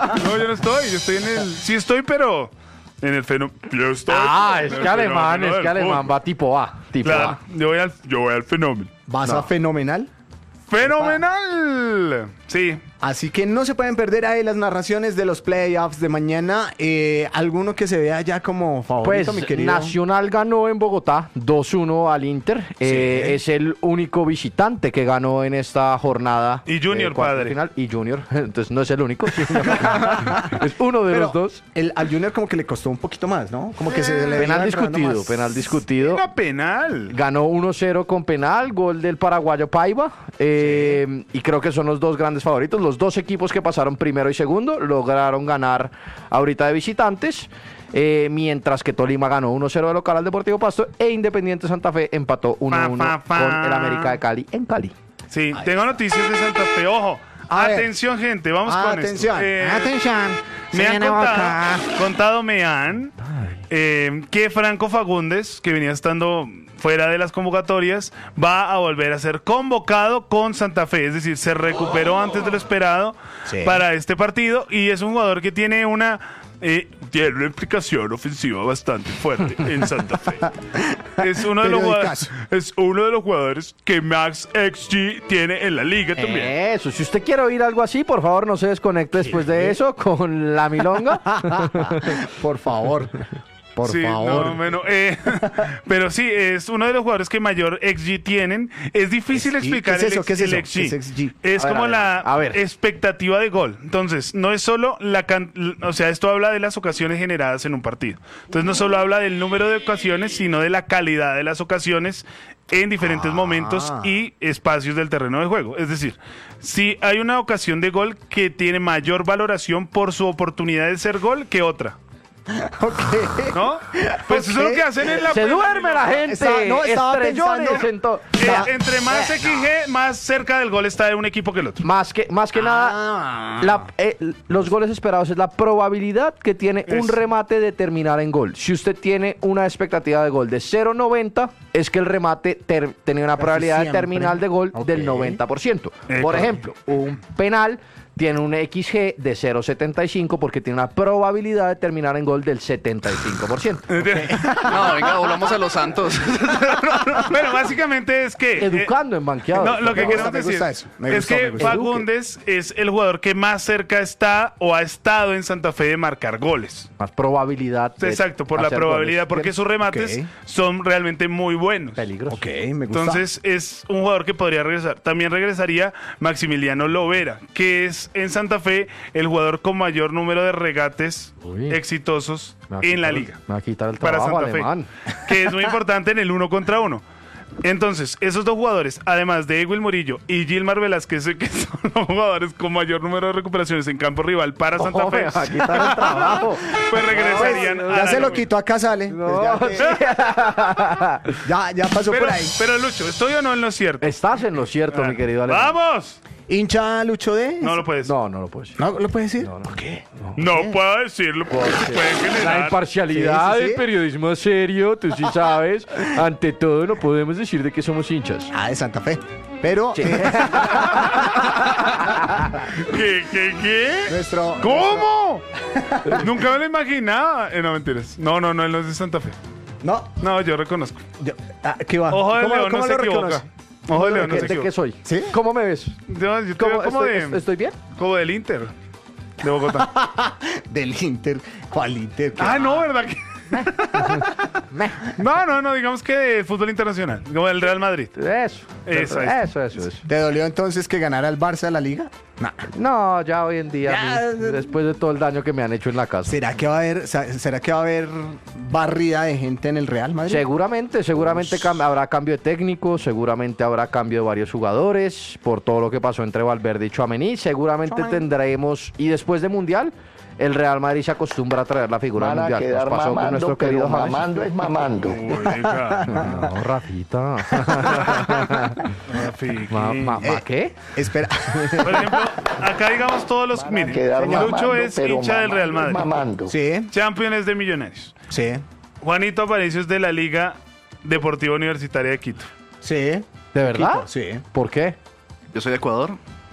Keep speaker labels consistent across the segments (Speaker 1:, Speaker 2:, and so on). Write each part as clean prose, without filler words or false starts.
Speaker 1: No, yo no estoy. Yo estoy en el... Sí estoy, pero... En el fenómeno. Yo estoy...
Speaker 2: Es que alemán va tipo A.
Speaker 1: Claro, yo voy al fenómeno.
Speaker 3: ¿Vas a fenomenal?
Speaker 1: ¡Fenomenal! Sí.
Speaker 3: Así que no se pueden perder ahí las narraciones de los playoffs de mañana. ¿Alguno que se vea ya como favorito,
Speaker 2: Pues
Speaker 3: mi querido?
Speaker 2: Nacional ganó en Bogotá 2-1 al Inter. Es el único visitante que ganó en esta jornada.
Speaker 1: Y Junior, padre.
Speaker 2: Final. Y Junior, entonces no es el único. Es uno de los dos.
Speaker 3: Al Junior como que le costó un poquito más, ¿no? Como que se le
Speaker 2: Penal
Speaker 3: iba enredando
Speaker 2: discutido,
Speaker 3: más.
Speaker 2: penal discutido.
Speaker 1: Una penal.
Speaker 2: Ganó 1-0 con penal, gol del paraguayo Paiva. Y creo que son los dos grandes favoritos. Los dos equipos que pasaron primero y segundo lograron ganar ahorita de visitantes. Mientras que Tolima ganó 1-0 de local al Deportivo Pasto e Independiente Santa Fe empató 1-1 con el América de Cali en Cali.
Speaker 1: Sí, tengo noticias de Santa Fe. Ojo.
Speaker 3: A ver.
Speaker 1: Atención, gente. Vamos con
Speaker 3: Atención,
Speaker 1: esto.
Speaker 3: atención.
Speaker 1: Me han
Speaker 3: Contado
Speaker 1: que Franco Fagundes, que venía estando fuera de las convocatorias, va a volver a ser convocado con Santa Fe. Es decir, se recuperó antes de lo esperado para este partido y es un jugador que tiene tiene una implicación ofensiva bastante fuerte en Santa Fe. Es uno de los jugadores que Max XG tiene en la liga también.
Speaker 2: Eso, si usted quiere oír algo así, por favor no se desconecte después de eso con la milonga.
Speaker 3: Por favor. Por
Speaker 1: Sí,
Speaker 3: favor.
Speaker 1: no, bueno, pero sí, es uno de los jugadores que mayor XG tienen. Es difícil explicar
Speaker 3: ¿Qué es eso? ¿Qué es
Speaker 1: el
Speaker 3: eso?
Speaker 1: XG.
Speaker 3: ¿Qué es XG?
Speaker 1: Es como la
Speaker 2: a ver.
Speaker 1: expectativa de gol. Entonces, no es solo o sea, esto habla de las ocasiones generadas en un partido. Entonces, no solo habla del número de ocasiones, sino de la calidad de las ocasiones en diferentes momentos y espacios del terreno de juego. Es decir, si hay una ocasión de gol que tiene mayor valoración por su oportunidad de ser gol que otra.
Speaker 3: Ok.
Speaker 1: ¿No? Pues eso es lo que hacen en la
Speaker 2: Se duerme la gente.
Speaker 3: Estaba
Speaker 2: Estrellones
Speaker 3: pensando-
Speaker 1: Entre más XG, más cerca del gol está de un equipo que el otro.
Speaker 2: Más que nada, los goles esperados es la probabilidad que tiene un remate de terminar en gol. Si usted tiene una expectativa de gol de 0.90, es que el remate tenía una probabilidad de
Speaker 3: siempre.
Speaker 2: terminal de gol del 90%. Por ejemplo, un penal tiene un XG de 0.75 porque tiene una probabilidad de terminar en gol del 75%.
Speaker 4: No, venga, volvamos a los Santos.
Speaker 1: Bueno, básicamente es que...
Speaker 2: Educando en banqueado.
Speaker 1: No, lo que
Speaker 3: Me
Speaker 1: queremos
Speaker 3: gusta
Speaker 1: decir
Speaker 3: eso. Me
Speaker 1: es
Speaker 3: gustó,
Speaker 1: que
Speaker 3: me gustó.
Speaker 1: Fagundes es el jugador que más cerca está o ha estado en Santa Fe de marcar goles.
Speaker 2: Más probabilidad. de
Speaker 1: Exacto, por la
Speaker 2: hacer
Speaker 1: probabilidad,
Speaker 2: goles.
Speaker 1: porque sus remates
Speaker 3: Ok.
Speaker 1: son realmente muy buenos.
Speaker 2: Peligroso.
Speaker 3: Ok, me gusta.
Speaker 1: Entonces es un jugador que podría regresar. También regresaría Maximiliano Lovera, que es en Santa Fe el jugador con mayor número de regates exitosos
Speaker 2: Me va a
Speaker 1: en la
Speaker 2: quitar-
Speaker 1: liga.
Speaker 2: Me va a quitar el
Speaker 1: Para
Speaker 2: trabajo,
Speaker 1: Santa
Speaker 2: alemán.
Speaker 1: Fe, que es muy importante en el 1 contra 1. Entonces, esos dos jugadores, además de Egwil Murillo y Gilmar Velázquez, que son los jugadores con mayor número de recuperaciones en campo rival para Santa
Speaker 2: Ojo,
Speaker 1: Fe,
Speaker 2: me va a quitar el trabajo.
Speaker 1: pues regresarían a
Speaker 3: Ya
Speaker 1: la
Speaker 3: se lo
Speaker 1: nómina.
Speaker 3: quitó acá, sale. Pues ya pasó
Speaker 1: Pero,
Speaker 3: por ahí.
Speaker 1: pero Lucho, ¿estoy o no en lo cierto?
Speaker 2: Estás en lo cierto, mi querido alemán.
Speaker 1: ¡Vamos!
Speaker 3: ¿Hincha Lucho D?
Speaker 1: No lo puedes.
Speaker 2: No lo puedo decir.
Speaker 3: ¿No lo puedes decir?
Speaker 2: ¿Por qué?
Speaker 1: No puedo decirlo porque se puede
Speaker 2: La
Speaker 1: generar.
Speaker 2: imparcialidad
Speaker 3: Sí, sí,
Speaker 2: del
Speaker 3: sí.
Speaker 2: periodismo serio, tú sí sabes. Ante todo, no podemos decir de que somos hinchas.
Speaker 3: De Santa Fe. Pero
Speaker 1: ¿Qué?
Speaker 3: nuestro...
Speaker 1: ¿Cómo? Nunca me lo imaginaba. No, mentiras. No, él no es de Santa Fe.
Speaker 3: No,
Speaker 1: No, yo reconozco.
Speaker 3: ¿qué va?
Speaker 1: Ojo de
Speaker 3: ¿Cómo-
Speaker 1: León
Speaker 3: cómo
Speaker 1: no se
Speaker 3: lo
Speaker 1: equivoca.
Speaker 3: reconoce?
Speaker 1: Ojo de León no se
Speaker 2: ¿De qué
Speaker 1: equivoca.
Speaker 2: soy?
Speaker 3: ¿Sí?
Speaker 2: ¿Cómo me ves?
Speaker 1: Yo te veo como
Speaker 2: ¿Estoy bien?
Speaker 1: como del Inter de Bogotá.
Speaker 3: Del Inter. ¿Cuál Inter? ¿Qué va?
Speaker 1: No, ¿verdad que? No, digamos que de fútbol internacional, como el Real Madrid.
Speaker 2: Eso.
Speaker 1: Eso.
Speaker 3: ¿Te dolió entonces que ganara el Barça la Liga? No.
Speaker 2: No, ya hoy en día,
Speaker 3: Ya.
Speaker 2: después de todo el daño que me han hecho en la casa.
Speaker 3: ¿Será que va a haber barrida de gente en el Real Madrid?
Speaker 2: Seguramente habrá cambio de técnico, seguramente habrá cambio de varios jugadores por todo lo que pasó entre Valverde y Tchouaméni. Seguramente tendremos, y después de Mundial, el Real Madrid se acostumbra a traer la figura del
Speaker 5: Van a
Speaker 2: Mundial. Nos
Speaker 5: quedar
Speaker 2: pasó con
Speaker 5: mamando,
Speaker 2: nuestro
Speaker 5: pero
Speaker 2: querido James.
Speaker 5: mamando es mamando.
Speaker 1: Oiga,
Speaker 2: No, Rafita.
Speaker 1: Rafiki.
Speaker 2: ¿Qué?
Speaker 3: Espera.
Speaker 1: Por ejemplo, acá digamos todos los...
Speaker 5: Van a
Speaker 1: Miren,
Speaker 5: quedar
Speaker 1: Lucho
Speaker 5: mamando,
Speaker 1: es
Speaker 5: pero
Speaker 1: hincha del Real
Speaker 5: mamando es
Speaker 1: Madrid.
Speaker 5: mamando.
Speaker 3: Sí,
Speaker 1: Champions de Millonarios.
Speaker 3: sí,
Speaker 1: Juanito Aparicio es de la Liga Deportiva Universitaria de Quito.
Speaker 3: sí.
Speaker 2: ¿De verdad?
Speaker 3: Equipo, sí.
Speaker 2: ¿Por qué?
Speaker 4: Yo soy de Ecuador.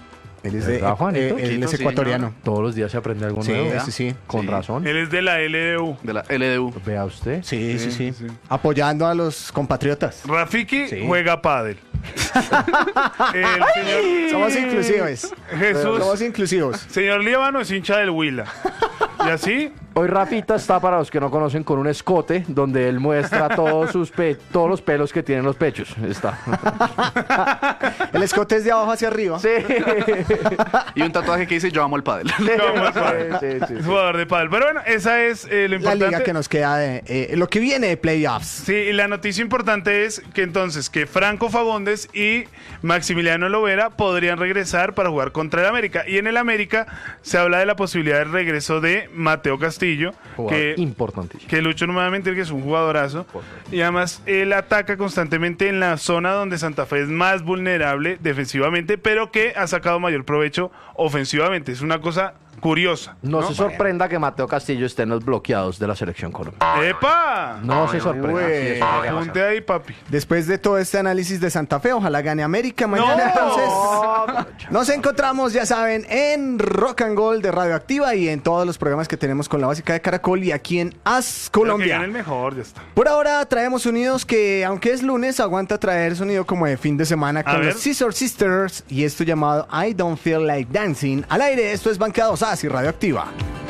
Speaker 3: Él es,
Speaker 2: ¿Verdad, Juanito?
Speaker 3: él es
Speaker 4: Sí,
Speaker 3: ecuatoriano.
Speaker 2: Todos los días se aprende algo
Speaker 3: Sí,
Speaker 2: nuevo.
Speaker 3: sí.
Speaker 2: Con
Speaker 4: Sí.
Speaker 2: razón.
Speaker 1: Él es de la LDU.
Speaker 4: De la LDU.
Speaker 2: Vea usted.
Speaker 3: Sí. Apoyando a los compatriotas.
Speaker 1: Rafiki
Speaker 3: Sí.
Speaker 1: juega pádel. El señor
Speaker 3: Somos inclusivos.
Speaker 1: Jesús,
Speaker 3: Somos inclusivos.
Speaker 1: señor Líbano es hincha del Huila. Y así,
Speaker 2: Hoy Rafita está, para los que no conocen, con un escote donde él muestra todos los pelos que tienen los pechos. Está.
Speaker 3: El escote es de abajo hacia arriba.
Speaker 2: Sí.
Speaker 4: Y un tatuaje que dice yo amo el pádel.
Speaker 1: vamos a ver.
Speaker 2: Sí.
Speaker 1: Es jugador de pádel. Pero bueno, esa es lo
Speaker 3: La
Speaker 1: importante.
Speaker 3: liga que nos queda de lo que viene de playoffs.
Speaker 1: Sí, y la noticia importante es que entonces que Franco Fagundes y Maximiliano Lovera podrían regresar para jugar contra el América. Y en el América se habla de la posibilidad de regreso de Mateo Castillo,
Speaker 2: Importantísimo.
Speaker 1: que Lucho no me va a mentir que es un jugadorazo. Y además él ataca constantemente en la zona donde Santa Fe es más vulnerable defensivamente, pero que ha sacado mayor provecho ofensivamente. Es una cosa curiosa.
Speaker 2: No se sorprenda que Mateo Castillo esté en los bloqueados de la selección colombiana.
Speaker 1: ¡Epa!
Speaker 2: No se sorprenda.
Speaker 3: Uy.
Speaker 2: Sí, eso llega a pasar.
Speaker 1: Apunte ahí, papi.
Speaker 3: Después de todo este análisis de Santa Fe, ojalá gane América mañana.
Speaker 1: ¡No!
Speaker 3: Entonces, nos encontramos, ya saben, en Rock and Gold de Radioactiva y en todos los programas que tenemos con la básica de Caracol y aquí en As
Speaker 1: Pero que
Speaker 3: Colombia.
Speaker 1: gane el mejor, ya está.
Speaker 3: Por ahora traemos sonidos que, aunque es lunes, aguanta traer sonido como de fin de semana con
Speaker 1: ver.
Speaker 3: los Scissor Sisters y esto llamado I Don't Feel Like Dancing. Al aire, esto es Banqueados As y Radioactiva.